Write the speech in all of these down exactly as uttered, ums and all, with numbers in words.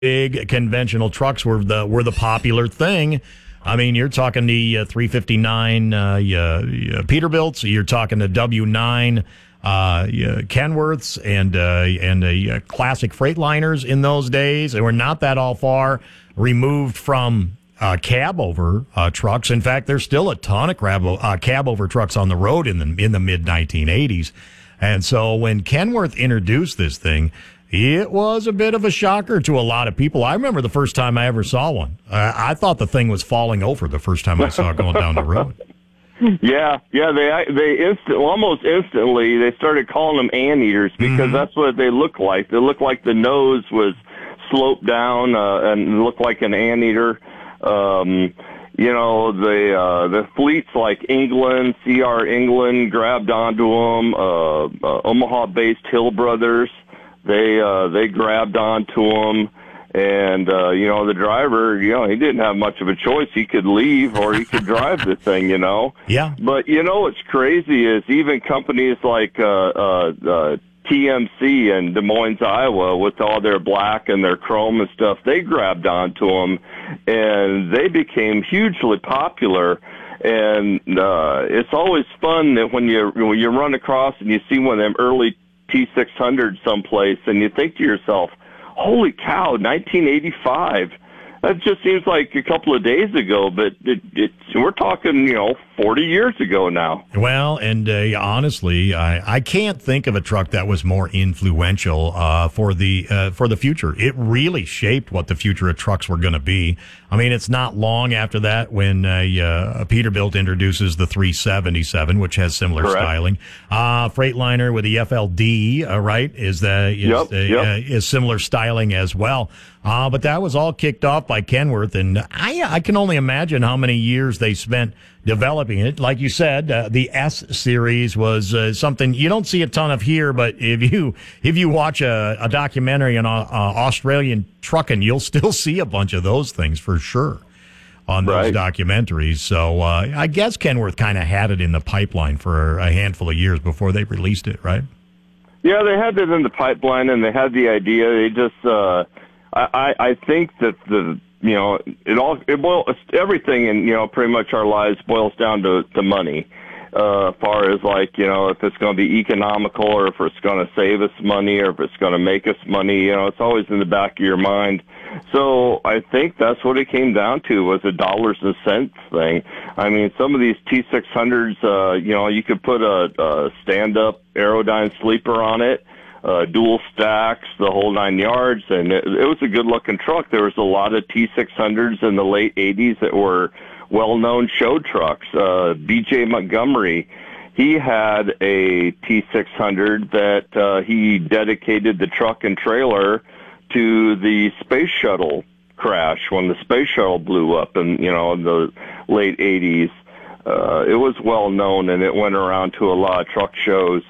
big conventional trucks were the were the popular thing. I mean, you're talking the uh, three fifty-nine uh, uh, Peterbilts. You're talking the W nine uh, Kenworths and uh, and uh, classic Freightliners in those days. They were not that all far removed from uh, cab-over uh, trucks. In fact, there's still a ton of crab, uh, cab-over trucks on the road in the in the mid nineteen eighties. And so when Kenworth introduced this thing, it was a bit of a shocker to a lot of people. I remember the first time I ever saw one. Uh, I thought the thing was falling over the first time I saw it going down the road. Yeah, yeah, they they instant, almost instantly they started calling them anteaters because mm-hmm. that's what they look like. They look like the nose was sloped down uh, and looked like an anteater. Um, you know, the uh, the fleets like England, C R England grabbed onto them. Uh, uh, Omaha-based Hill Brothers. They uh, they grabbed onto him, and uh, you know the driver, you know, he didn't have much of a choice. He could leave or he could drive the thing, you know. Yeah. But you know what's crazy is even companies like uh, uh, uh, T M C in Des Moines, Iowa, with all their black and their chrome and stuff, they grabbed onto them, and they became hugely popular. And uh, it's always fun that when you when you run across and you see one of them early T six hundred someplace, and you think to yourself, holy cow, nineteen eighty-five. That just seems like a couple of days ago, but it, it, we're talking, you know, forty years ago now. Well, and uh, honestly, I, I can't think of a truck that was more influential uh, for the uh, for the future. It really shaped what the future of trucks were going to be. I mean, it's not long after that when uh, uh, Peterbilt introduces the three seventy-seven, which has similar Correct. styling. Uh, Freightliner with the F L D, uh, right, is the is, yep, uh, yep. Uh, is similar styling as well. Uh, but that was all kicked off by Kenworth, and I, I can only imagine how many years they spent developing it. Like you said, uh, the S series was uh, something you don't see a ton of here, but if you if you watch a, a documentary on uh, Australian trucking, you'll still see a bunch of those things for sure on those right. documentaries. So uh, I guess Kenworth kind of had it in the pipeline for a handful of years before they released it, right? Yeah, they had it in the pipeline, and they had the idea. They just... Uh, I, I think that the you know it all it boils everything in you know pretty much our lives boils down to, to money, uh, as far as like you know if it's going to be economical or if it's going to save us money or if it's going to make us money. You know it's always in the back of your mind. So I think that's what it came down to was a dollars and cents thing. I mean some of these T six hundreds, uh, you know you could put a, a stand up Aerodyne sleeper on it. Uh, dual stacks, the whole nine yards, and it, it was a good-looking truck. There was a lot of T six hundreds in the late eighties that were well-known show trucks. Uh, B J Montgomery, he had a T six hundred that uh, he dedicated the truck and trailer to the space shuttle crash when the space shuttle blew up in, you know, in the late eighties. Uh, it was well-known, and it went around to a lot of truck shows.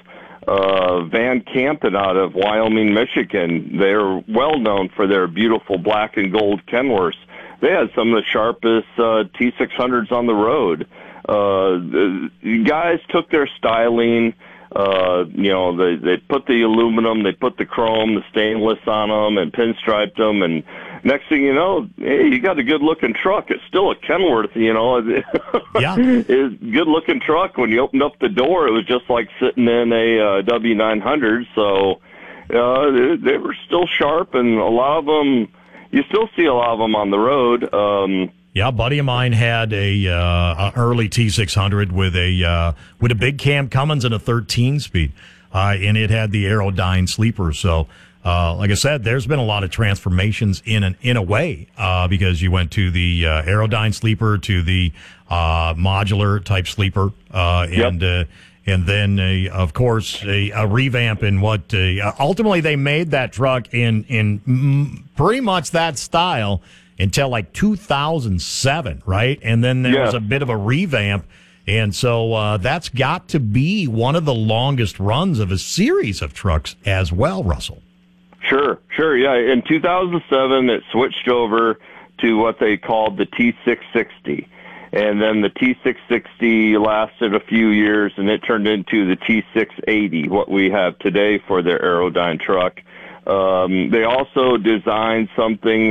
Uh, Van Campen out of Wyoming, Michigan. They're well known for their beautiful black and gold Kenworths. They had some of the sharpest uh, T six hundreds on the road. Uh, the guys took their styling. Uh, you know, they they put the aluminum, they put the chrome, the stainless on them, and pinstriped them. And next thing you know, hey, you got a good-looking truck. It's still a Kenworth, you know. Yeah, it's a good-looking truck. When you opened up the door, it was just like sitting in a uh, W nine hundred. So uh, they, they were still sharp, and a lot of them, you still see a lot of them on the road. Um, Yeah, a buddy of mine had a, uh, a early T six hundred with a uh, with a big Cam Cummins and a thirteen speed, uh, and it had the Aerodyne sleeper. So, uh, like I said, there's been a lot of transformations in an in a way uh, because you went to the uh, Aerodyne sleeper to the uh, modular type sleeper, uh, and yep. uh, and then uh, of course a, a revamp in what uh, ultimately they made that truck in in mm, pretty much that style until like two thousand seven, right? And then there yeah. was a bit of a revamp. And so uh, that's got to be one of the longest runs of a series of trucks as well, Russell. Sure, sure, yeah. In two thousand seven, it switched over to what they called the T six sixty. And then the T six sixty lasted a few years, and it turned into the T six eighty, what we have today for their Aerodyne truck. Um, they also designed something